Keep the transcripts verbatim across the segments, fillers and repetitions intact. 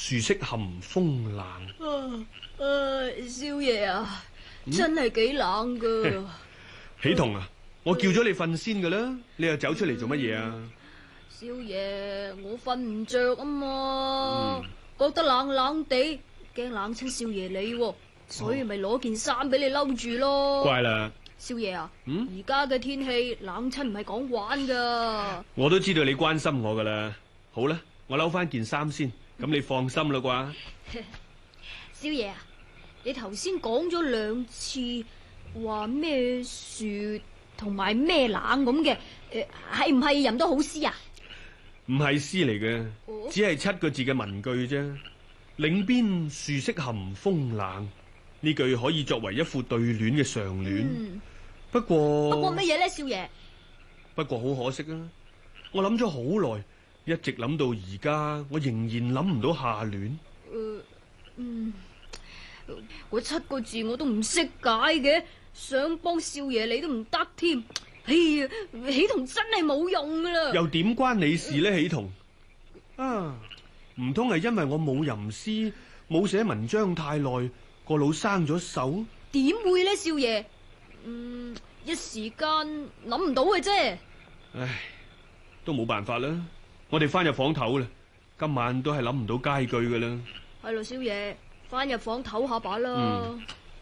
樹色含風冷。 啊啊，少爺啊，真係幾冷噶。 喜彤啊，我叫咗你瞓先噶啦，你又走出嚟做乜嘢啊？ 少爺，我瞓唔着啊嘛， 嗯覺得冷冷地，驚冷親少爺你，所以咪攞件衫俾你褸住咯。 乖啦， 少爺啊， 嗯， 而家嘅天氣冷親唔係講玩噶。 我都知道你關心我噶啦。好啦，我褸翻件衫先，咁你放心啦啩？ 少爺啊，你頭先講咗兩次話咩雪同埋咩冷咁嘅，誒係唔係吟得好詩啊？ 唔係詩嚟嘅， 哦只係七個字嘅文句啫。嶺邊樹色含風冷，呢句可以作為一副對聯嘅上聯。 嗯， 不過不過乜嘢咧，少爺？ 不過好可惜啊！我諗咗好耐，一直諗到而家，我仍然諗唔到下聯。 誒，嗯，嗰七個字我都唔識解嘅，想幫少爺你都唔得添。哎呀，喜彤真係冇用噶啦。 又點關你事呢？喜彤啊，唔通係因為我冇吟詩，冇寫文章太耐，個腦生咗銹？ 點會呢，少爺？嗯，一時間諗唔到嘅啫。 唉，都冇辦法啦，我哋翻入房唞啦。今晚都係諗唔到佳句噶啦。 係咯，少爺，翻入房唞下把啦。 嗯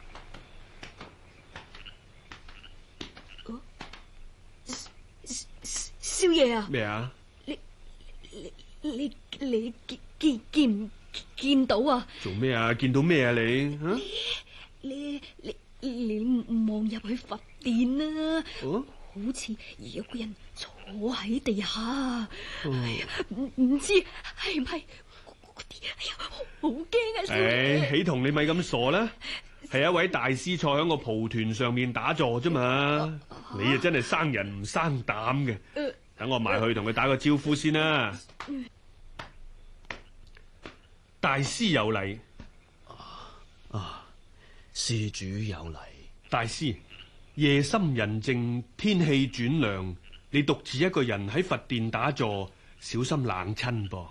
哦少爺啊， 咩啊？ 你你你見見見唔見到啊？ 做咩啊？見到咩啊你？啊？ 你你你望入去佛殿啊， 哦？ 好似有個人坐喺地下。 哦哎呀，唔唔知係咪嗰啲？哎呀，好驚啊！少唉， 爺， 喜彤你咪咁傻啦，係一位大師坐喺個蒲團上面打坐啫嘛。你啊真係生人唔生膽嘅。 呃等我埋去同佢打個招呼先啦。大師有禮。 啊，施主有禮。 大師，夜深人靜，天氣轉涼，你獨自一個人喺佛殿打坐，小心冷親噃。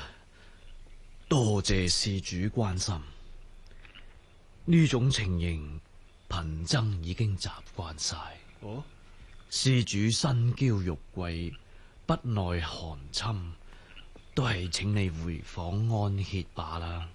多謝施主關心。呢種情形，貧僧已經習慣晒。 哦， 施主身嬌肉貴，不耐寒侵，都係請你回房安歇罷啦。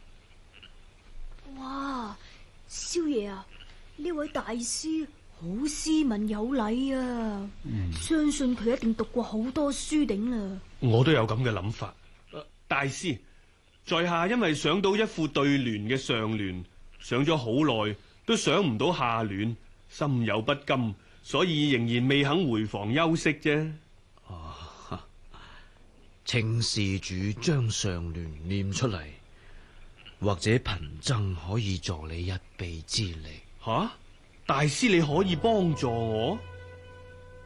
哇，少爺啊，呢位大師好斯文有禮啊， 嗯相信佢一定讀過好多書頂啦。 我都有咁嘅諗法。呃大師，在下因為想到一副對聯嘅上聯，想咗好耐，都想唔到下聯，心有不甘，所以仍然未肯回房休息啫。 啊，請施主將上聯念出嚟，或者貧僧可以助你一臂之力。 吓、大師你可以幫助我？